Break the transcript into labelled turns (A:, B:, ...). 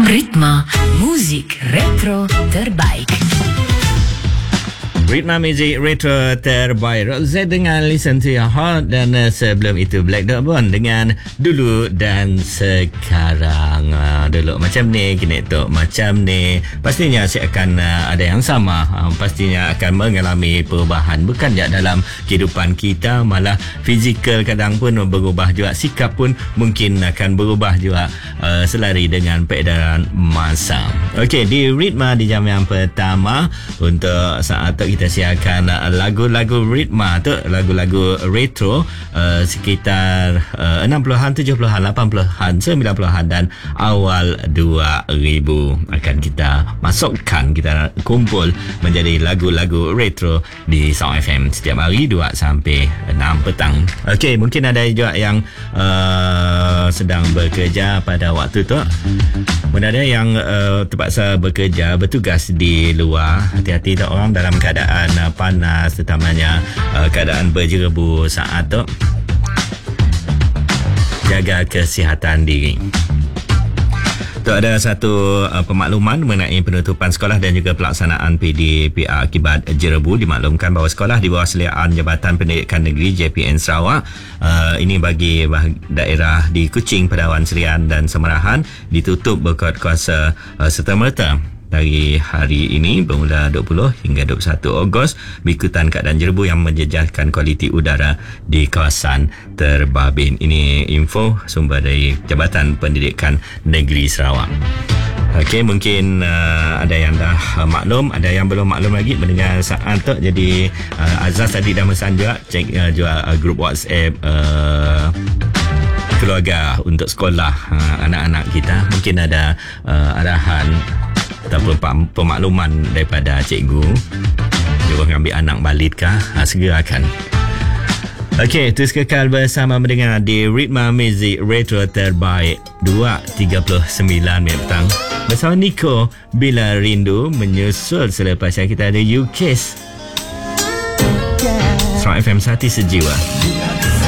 A: Ritma muzik retro terbaik.
B: Ritma Music Retro terbaik Roxette dengan Listen to Your Heart. Dan sebelum itu Black Dog Bond dengan Dulu dan Sekarang. Dulu macam ni, kini tu macam ni. Pastinya saya akan ada yang sama. Pastinya akan mengalami perubahan. Bukan je dalam kehidupan kita, malah fizikal kadang pun berubah juga. Sikap pun mungkin akan berubah juga selari dengan peredaran masa. Okey, di Ritma di jam yang pertama untuk saat tu kita siarkan lagu-lagu Ritma tu, lagu-lagu retro sekitar 60-an, 70-an, 80-an, 90-an dan awal 2000 akan kita masukkan, kita kumpul menjadi lagu-lagu retro di Sound FM setiap hari 2 sampai 6 petang. Okey, mungkin ada juga yang sedang bekerja pada waktu tu. Mungkin ada yang terpaksa bekerja, bertugas di luar. Hati-hati tak orang dalam keadaan panas, terutamanya keadaan berjerebu saat tu. Jaga kesihatan diri. Tu ada satu pemakluman mengenai penutupan sekolah dan juga pelaksanaan PDPR akibat jerebu. Dimaklumkan bahawa sekolah di bawah seliaan Jabatan Pendidikan Negeri JPN Sarawak, ini bagi daerah di Kuching, Padawan Serian dan Semerahan ditutup berkuat kuasa serta-merta dari hari ini bermula 20 hingga 21 Ogos berikutan keadaan jerebu yang menjejaskan kualiti udara di kawasan terbabit. Ini info sumber dari Jabatan Pendidikan Negeri Sarawak. Okey, mungkin ada yang dah maklum, ada yang belum maklum lagi mendengar saat tu. Jadi Azaz tadi dah mesan juga, cek juga grup WhatsApp keluarga untuk sekolah anak-anak kita. Mungkin ada arahan ataupun pemakluman daripada cikgu, dia ambil anak balik kah, segerakan. Okey, terus kekal bersama mendengar di Ritma Music Retro terbaik 2.39 minit petang bersama Nico. Bila Rindu menyusul selepas yang kita ada UKIS. Sound FM Hati Sejiwa.